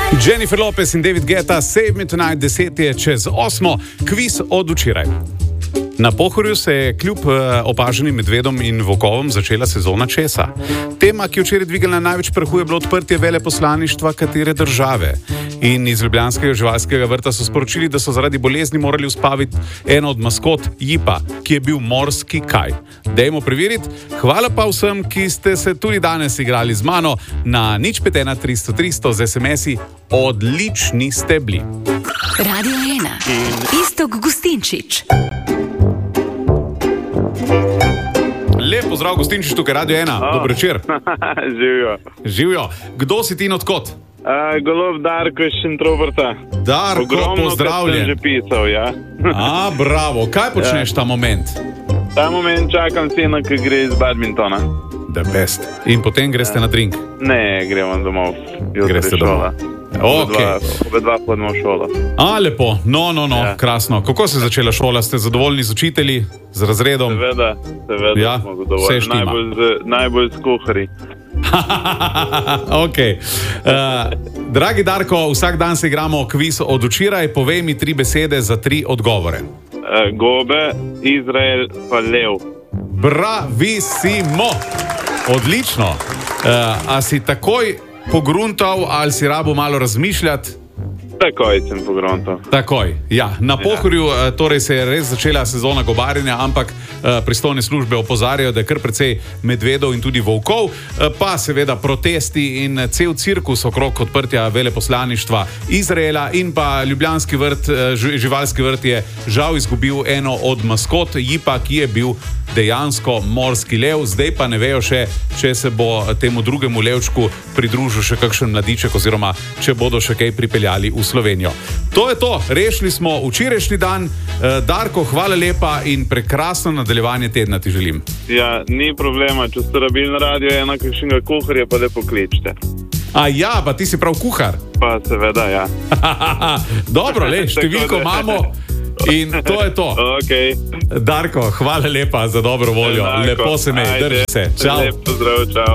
Jennifer Lopez in David Guetta, Save Me Tonight, 10 je čez 8, kviz od včeraj. Na Pohorju se je kljub opaženim medvedom in volkovom začela sezona česa. Tema, ki je včeraj dvigala največ prahu, je bilo odprtje veleposlaništva katere države. In iz ljubljanskega živalskega vrta so sporočili, da so zaradi bolezni morali uspaviti eno od maskot Jipa, ki je bil morski kaj. Dajmo preveriti. Hvala pa vsem, ki ste se tudi danes igrali z mano na 051 300 300 z SMS-i. Odlični ste bili. Radio 1. Iztok Gustinčič. Lep pozdrav, Gustinčič, tukaj Radio 1. Dober večer. Živijo. Živijo. Kdo si ti in odkot? Golob Darko iz Šentrobrta. Darko, Ogromno, pozdravljen. sem že pisal, ja. Bravo. Kaj počneš ta moment? Ta moment čakam sina, ki gre iz badmintona. The best. In potem greste na drink? Ne, gremo domov. Greste domov. Okay. Obe dva hodimo v šolo. Lepo. No, ja. Krasno. Kako se je začela šola? Ste zadovoljni z učitelji, z razredom? Seveda ja, smo zadovoljni. Najbolj s kuharji. Ok. Dragi Darko, vsak dan se igramo kviz od včeraj. Povej mi 3 besede za 3 odgovore. Gobe, Izrael pa lev. Bravissimo. Odlično. A si takoj pogruntal ali si rabo malo razmišljati? Takoj sem pogruntal. Takoj, ja. Na Pohorju torej se je res začela sezona gobarjenja, ampak pristojne službe opozarjajo, da je kar precej medvedov in tudi volkov, pa seveda protesti in cel cirkus okrog odprtja veleposlaništva Izraela in pa ljubljanski vrt, živalski vrt je žal izgubil eno od maskot Jipa, ki je bil dejansko morski lev. Zdaj pa ne vejo še, če se bo temu drugemu levčku pridružil še kakšen mladiček oziroma če bodo še kaj pripeljali v Slovenijo. To je to, rešili smo včerajšnji dan. Darko, hvala lepa in prekrasno nadaljevanje tedna ti želim. Ja, ni problema, če ste rabili na Radio 1 kakšnega kuharja, pa lepo kličite. Ja, pa ti si prav kuhar. Pa seveda, ja. Dobro, številko imamo. In to je to. Okay. Darko, hvala lepa za dobro voljo. Lepo se me, drži se. Čau. Lep pozdrav, čau.